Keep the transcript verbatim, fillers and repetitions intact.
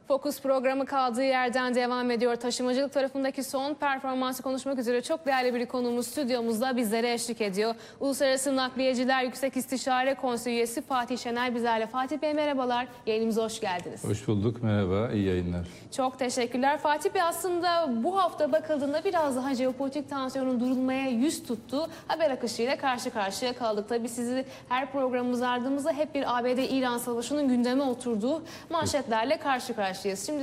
Fokus programı kaldığı yerden devam ediyor. Taşımacılık tarafındaki son performansı konuşmak üzere çok değerli bir konuğumuz stüdyomuzda bizlere eşlik ediyor. Uluslararası Nakliyeciler Yüksek İstişare Konseyi üyesi Fatih Şener bizlerle. Fatih Bey merhabalar, yayınımıza hoş geldiniz. Hoş bulduk, merhaba, iyi yayınlar. Çok teşekkürler. Fatih Bey, aslında bu hafta bakıldığında biraz daha jeopolitik tansiyonun durulmaya yüz tuttuğu haber akışıyla karşı karşıya kaldık. Tabii sizi her programımız ardımızda hep bir A B D-İran savaşının gündeme oturduğu manşetlerle karşı karşıyayız. Şimdi